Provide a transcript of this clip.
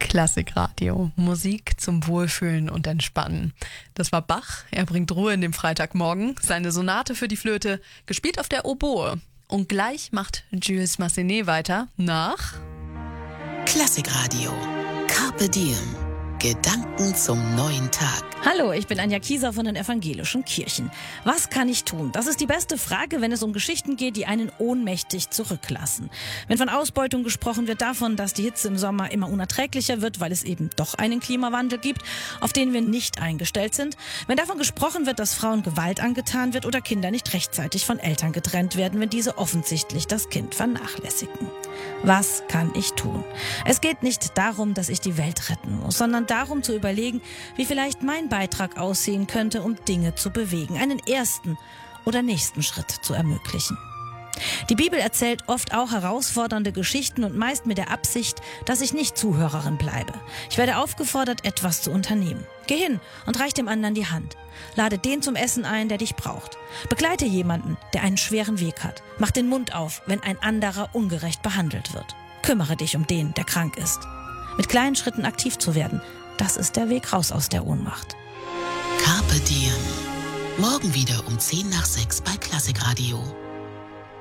Klassikradio. Musik zum Wohlfühlen und Entspannen. Das war Bach. Er bringt Ruhe in dem Freitagmorgen. Seine Sonate für die Flöte, gespielt auf der Oboe. Und gleich macht Jules Massenet weiter nach Klassikradio. Carpe Diem. Gedanken zum neuen Tag. Hallo, ich bin Anja Kieser von den Evangelischen Kirchen. Was kann ich tun? Das ist die beste Frage, wenn es um Geschichten geht, die einen ohnmächtig zurücklassen. Wenn von Ausbeutung gesprochen wird, davon, dass die Hitze im Sommer immer unerträglicher wird, weil es eben doch einen Klimawandel gibt, auf den wir nicht eingestellt sind. Wenn davon gesprochen wird, dass Frauen Gewalt angetan wird oder Kinder nicht rechtzeitig von Eltern getrennt werden, wenn diese offensichtlich das Kind vernachlässigen. Was kann ich tun? Es geht nicht darum, dass ich die Welt retten muss, sondern darum zu überlegen, wie vielleicht mein Beitrag aussehen könnte, um Dinge zu bewegen, einen ersten oder nächsten Schritt zu ermöglichen. Die Bibel erzählt oft auch herausfordernde Geschichten und meist mit der Absicht, dass ich nicht Zuhörerin bleibe. Ich werde aufgefordert, etwas zu unternehmen. Geh hin und reich dem anderen die Hand. Lade den zum Essen ein, der dich braucht. Begleite jemanden, der einen schweren Weg hat. Mach den Mund auf, wenn ein anderer ungerecht behandelt wird. Kümmere dich um den, der krank ist. Mit kleinen Schritten aktiv zu werden, das ist der Weg raus aus der Ohnmacht. Carpe Diem. Morgen wieder um 5:50 bei Klassikradio.